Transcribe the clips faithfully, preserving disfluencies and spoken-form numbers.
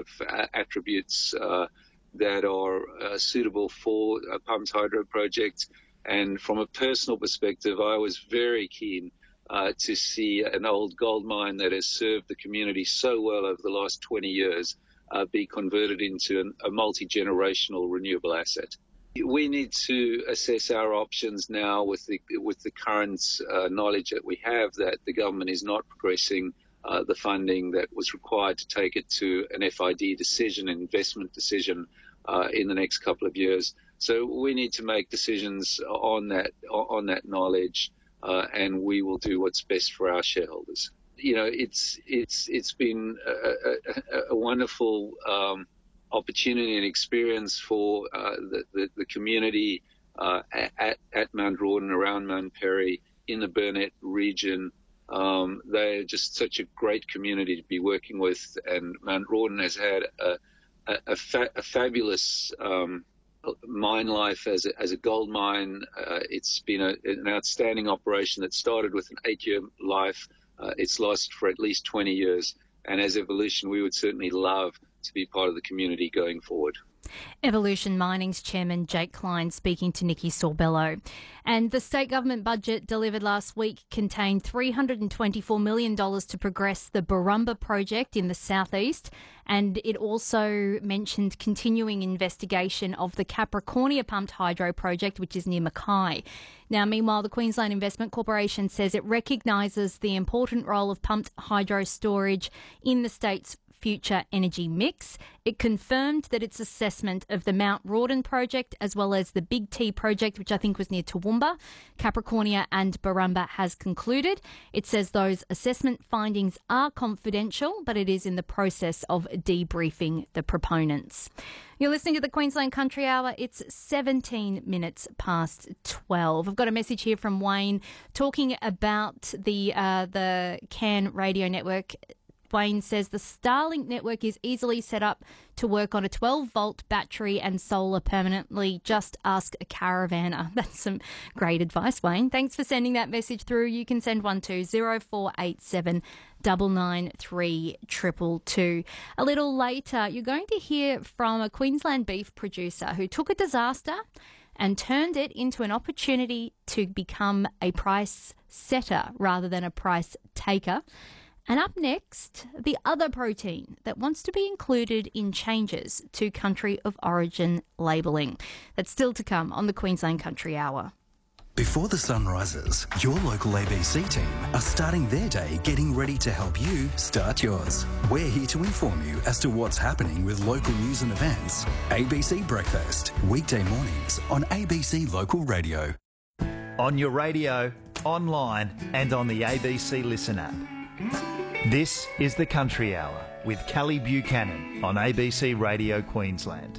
of uh, attributes uh, that are uh, suitable for a pumped hydro project. And from a personal perspective, I was very keen uh, to see an old gold mine that has served the community so well over the last twenty years uh, be converted into an, a multi-generational renewable asset. We need to assess our options now with the with the current uh, knowledge that we have that the government is not progressing uh, the funding that was required to take it to an F I D decision, an investment decision uh, in the next couple of years. So we need to make decisions on that on that knowledge, uh, and we will do what's best for our shareholders. You know, it's it's it's been a, a, a wonderful Um, opportunity and experience for uh, the, the, the community uh, at, at Mount Rawdon, around Mount Perry, in the Burnett region. Um, they're just such a great community to be working with, and Mount Rawdon has had a, a, a, fa- a fabulous um, mine life as a, as a gold mine. Uh, it's been a, an outstanding operation that started with an eight-year life. Uh, it's lasted for at least twenty years, and as Evolution, we would certainly love to be part of the community going forward. Evolution Mining's chairman Jake Klein speaking to Nikki Sorbello. And the state government budget delivered last week contained three hundred twenty-four million dollars to progress the Borumba project in the southeast, and it also mentioned continuing investigation of the Capricornia pumped hydro project, which is near Mackay. Now, meanwhile, the Queensland Investment Corporation says it recognises the important role of pumped hydro storage in the state's future energy mix. It confirmed that its assessment of the Mount Rawdon project, as well as the Big T project, which I think was near Toowoomba, Capricornia and Borumba, has concluded. It says those assessment findings are confidential, but it is in the process of debriefing the proponents. You're listening to the Queensland Country Hour. It's seventeen minutes past twelve. I've got a message here from Wayne talking about the uh, the Can radio network. Wayne says the Starlink network is easily set up to work on a twelve volt battery and solar permanently. Just ask a caravaner. That's some great advice, Wayne. Thanks for sending that message through. You can send one to zero four eight seven nine nine three two two two. A little later, you're going to hear from a Queensland beef producer who took a disaster and turned it into an opportunity to become a price setter rather than a price taker. And up next, the other protein that wants to be included in changes to country of origin labelling. That's still to come on the Queensland Country Hour. Before the sun rises, your local A B C team are starting their day getting ready to help you start yours. We're here to inform you as to what's happening with local news and events. A B C Breakfast, weekday mornings on A B C Local Radio. On your radio, online and on the A B C Listen app. This is the Country Hour with Kelly Buchanan on A B C Radio Queensland.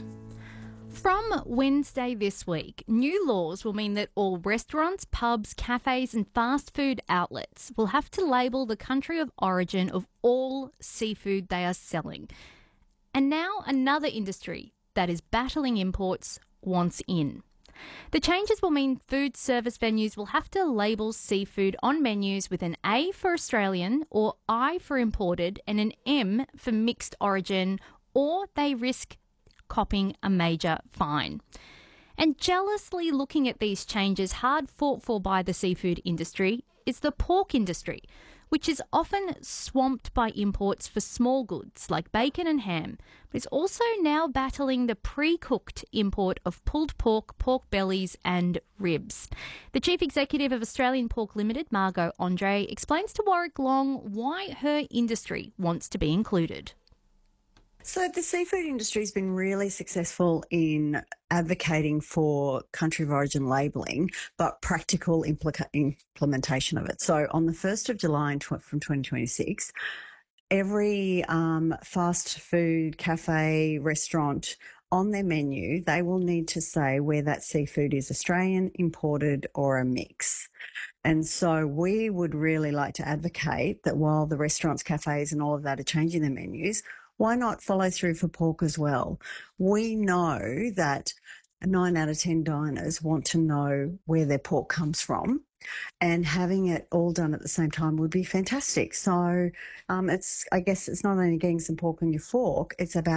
From Wednesday this week, new laws will mean that all restaurants, pubs, cafes and fast food outlets will have to label the country of origin of all seafood they are selling. And now another industry that is battling imports wants in. The changes will mean food service venues will have to label seafood on menus with an A for Australian or I for imported and an M for mixed origin, or they risk copping a major fine. And jealously looking at these changes hard fought for by the seafood industry is the pork industry, which is often swamped by imports for small goods like bacon and ham, but is also now battling the pre-cooked import of pulled pork, pork bellies and ribs. The Chief Executive of Australian Pork Limited, Margot Andre, explains to Warwick Long why her industry wants to be included. So the seafood industry has been really successful in advocating for country of origin labelling, but practical implica- implementation of it. So on the first of July from twenty twenty-six, every um, fast food, cafe, restaurant on their menu, they will need to say where that seafood is Australian, imported or a mix. And so we would really like to advocate that while the restaurants, cafes and all of that are changing their menus, why not follow through for pork as well? We know that nine out of ten diners want to know where their pork comes from, and having it all done at the same time would be fantastic. So um, it's, I guess it's not only getting some pork on your fork, it's about